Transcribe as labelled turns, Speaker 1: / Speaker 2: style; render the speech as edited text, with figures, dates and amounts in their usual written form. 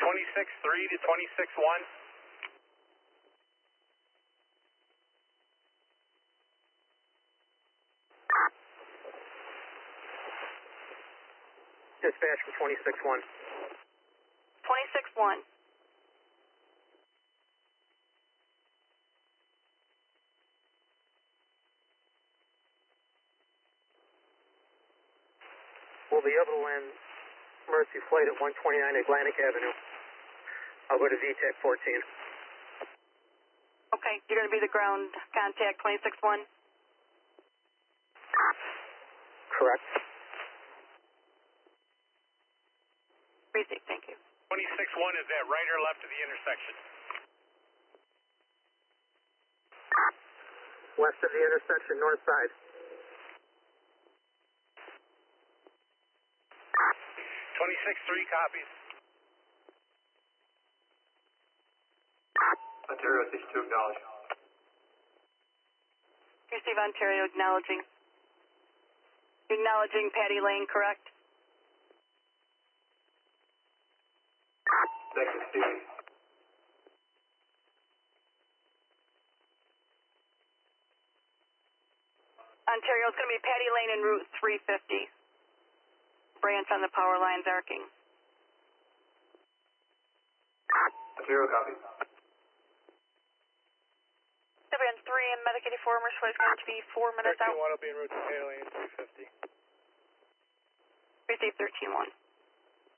Speaker 1: 26-3 to 26-1.
Speaker 2: Dispatch for 26-1.
Speaker 3: 26-1.
Speaker 2: We'll be able to land Mercy flight at 129 Atlantic Avenue. I'll go to VTAC 14.
Speaker 3: Okay, you're going to be the ground contact 26-1?
Speaker 2: Correct.
Speaker 3: Receive, thank you.
Speaker 1: 26-1, is that right or left of the intersection?
Speaker 2: West of the intersection, north side.
Speaker 1: 26-3 copies.
Speaker 4: Ontario 62 acknowledge.
Speaker 3: Receive Ontario acknowledging. Acknowledging Patty Lane, correct?
Speaker 4: Thank you, Stevie.
Speaker 3: Ontario, it's going to be Patty Lane and Route 350. Branch on the power lines arcing.
Speaker 4: Ontario copy.
Speaker 3: Seven 3 and Medicaid Formers is going to be 4 minutes out.
Speaker 1: 13-1 will be en route to Patty Lane 350.
Speaker 3: Receive 13-1.